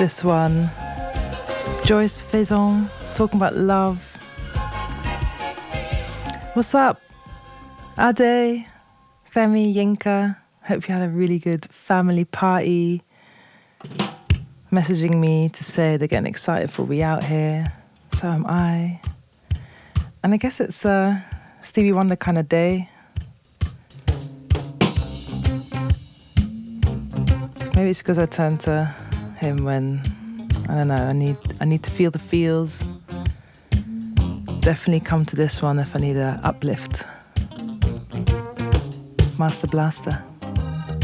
This one, Joyce Faison, talking about love. What's up? Ade, Femi, Yinka. Hope you had a really good family party. Messaging me to say they're getting excited for We Out Here. So am I. And I guess it's a Stevie Wonder kind of day. Maybe it's because I turn to him when, I don't know, I need to feel the feels. Definitely come to this one if I need a uplift. Master Blaster.